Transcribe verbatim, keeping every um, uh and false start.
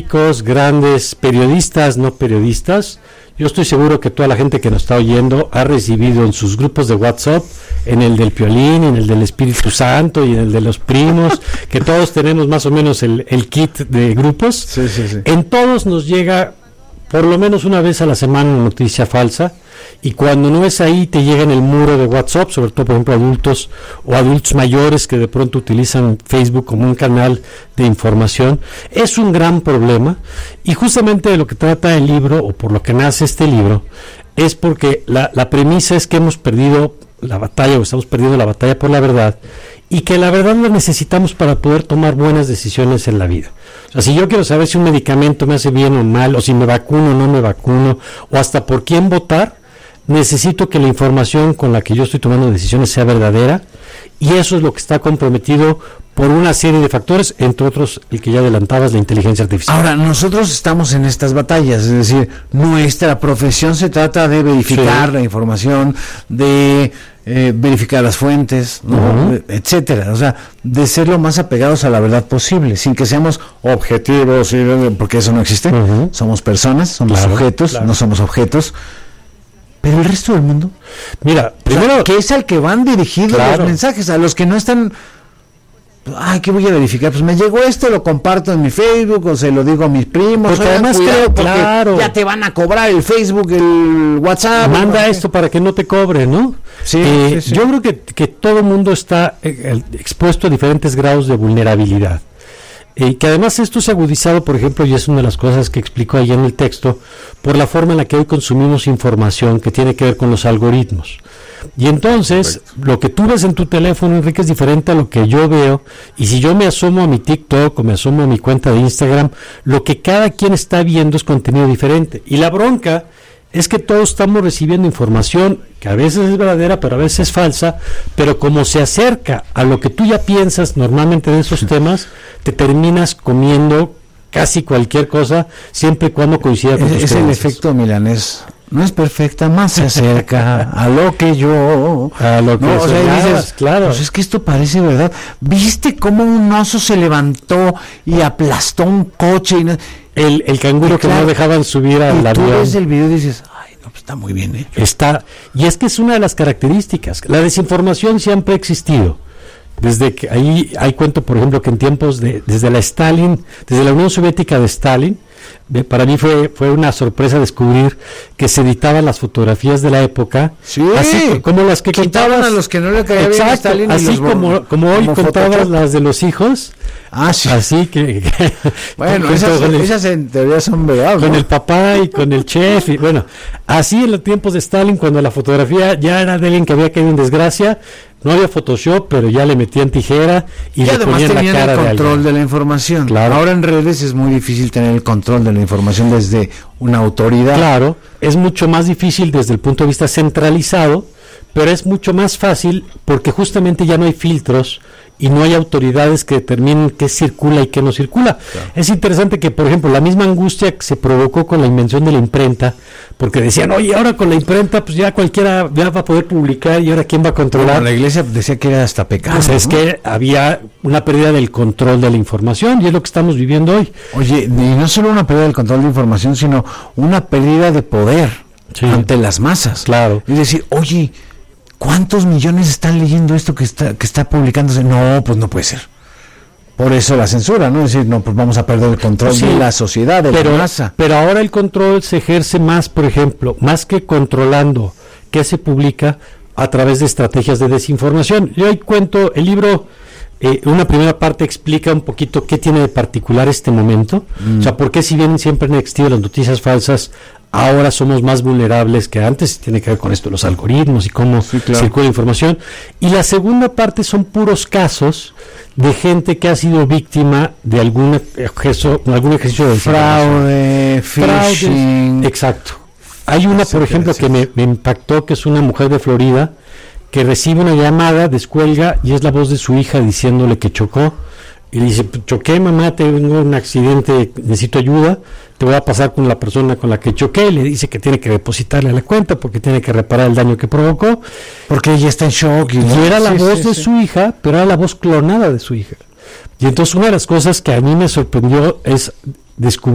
políticos, grandes periodistas, no periodistas. Yo estoy seguro que toda la gente que nos está oyendo ha recibido en sus grupos de WhatsApp, en el del Piolín, en el del Espíritu Santo y en el de los primos, que todos tenemos más o menos el, el kit de grupos. Sí, sí, sí. En todos nos llega por lo menos una vez a la semana una noticia falsa, y cuando no es ahí te llega en el muro de WhatsApp, sobre todo por ejemplo adultos o adultos mayores que de pronto utilizan Facebook como un canal de información. Es un gran problema, y justamente de lo que trata el libro, o por lo que nace este libro, es porque la, la premisa es que hemos perdido la batalla, o estamos perdiendo la batalla por la verdad, y que la verdad la necesitamos para poder tomar buenas decisiones en la vida. O sea, si yo quiero saber si un medicamento me hace bien o mal, o si me vacuno o no me vacuno, o hasta por quién votar, necesito que la información con la que yo estoy tomando decisiones sea verdadera, y eso es lo que está comprometido por una serie de factores, entre otros el que ya adelantabas, la inteligencia artificial. Ahora, nosotros estamos en estas batallas, es decir, nuestra profesión se trata de verificar sí. la información, de eh, verificar las fuentes, ¿no? Uh-huh. etcétera, o sea, de ser lo más apegados a la verdad posible, sin que seamos objetivos, porque eso no existe. Uh-huh. Somos personas, somos claro, sujetos, claro. no somos objetos. Pero el resto del mundo, mira, primero, o sea, que es al que van dirigidos claro. los mensajes, a los que no están, ay, ¿qué voy a verificar? Pues me llegó esto, lo comparto en mi Facebook, o se lo digo a mis primos, porque además creo, porque claro, ya te van a cobrar el Facebook, el WhatsApp. Manda esto para que no te cobre, ¿no? Sí, eh, sí, sí. Yo creo que, que todo el mundo está eh, expuesto a diferentes grados de vulnerabilidad. Y que además esto se ha agudizado, por ejemplo, y es una de las cosas que explico ahí en el texto, por la forma en la que hoy consumimos información que tiene que ver con los algoritmos. Y entonces, Perfecto. Lo que tú ves en tu teléfono, Enrique, es diferente a lo que yo veo, y si yo me asomo a mi TikTok o me asomo a mi cuenta de Instagram, lo que cada quien está viendo es contenido diferente. Y la bronca es que todos estamos recibiendo información que a veces es verdadera, pero a veces es falsa, pero como se acerca a lo que tú ya piensas normalmente de esos temas, te terminas comiendo casi cualquier cosa, siempre y cuando coincida con tus creencias. Es el efecto milanés. No es perfecta, más se acerca a lo que yo... A lo que no, o sea, dices, claro. Pues es que esto parece verdad. ¿Viste cómo un oso se levantó y aplastó un coche? Y no, el, el canguro y que claro, no dejaban subir al avión. Tú ves el video y dices, ay, no, pues está muy bien hecho. Está, y es que es una de las características. La desinformación siempre ha existido. Desde que ahí hay cuento, por ejemplo, que en tiempos de, desde la Stalin, desde la Unión Soviética de Stalin, de, para mí fue fue una sorpresa descubrir que se editaban las fotografías de la época, sí, así como las que quitaban a los que no le caía bien a Stalin, así y los como como hoy como contabas Photoshop. Las de los hijos. Ah, sí. Así que, que bueno, esas, el, esas en teoría son verdad, con ¿no? el papá y con el chef, y bueno, así en los tiempos de Stalin, cuando la fotografía ya era de alguien que había caído en desgracia, no había Photoshop, pero ya le metían tijera y, y le ponían la cara el control de, de la información. Claro. Ahora en redes es muy difícil tener el control de la información desde una autoridad. Claro, es mucho más difícil desde el punto de vista centralizado, pero es mucho más fácil porque justamente ya no hay filtros y no hay autoridades que determinen qué circula y qué no circula. Claro. Es interesante que, por ejemplo, la misma angustia que se provocó con la invención de la imprenta, porque decían, oye, ahora con la imprenta, pues ya cualquiera ya va a poder publicar, y ahora quién va a controlar. Bueno, la iglesia decía que era hasta pecado. Pues es ¿no? que había una pérdida del control de la información, y es lo que estamos viviendo hoy. Oye, y no solo una pérdida del control de información, sino una pérdida de poder sí. ante las masas. Claro. Es decir, oye, ¿cuántos millones están leyendo esto que está que está publicándose? No, pues no puede ser. Por eso la censura, ¿no? Es decir, no, pues vamos a perder el control sí, de la sociedad, de pero, la masa. Pero ahora el control se ejerce más, por ejemplo, más que controlando qué se publica a través de estrategias de desinformación. Yo hoy cuento, el libro, eh, una primera parte explica un poquito qué tiene de particular este momento. Mm. O sea, por qué si bien siempre han existido las noticias falsas, ahora somos más vulnerables que antes, tiene que ver con esto, los algoritmos y cómo sí, claro. circula la información. Y la segunda parte son puros casos de gente que ha sido víctima de algún ejercicio, algún ejercicio de fraude, phishing. Exacto. Hay una, por ejemplo, que me, me impactó, que es una mujer de Florida que recibe una llamada, descuelga y es la voz de su hija diciéndole que chocó. Y le dice, choqué, mamá, tengo un accidente, necesito ayuda, te voy a pasar con la persona con la que choqué. Le dice que tiene que depositarle la cuenta porque tiene que reparar el daño que provocó, porque ella está en shock. Y, y no, era la sí, voz sí, de sí. su hija, pero era la voz clonada de su hija. Y entonces una de las cosas que a mí me sorprendió es descubrir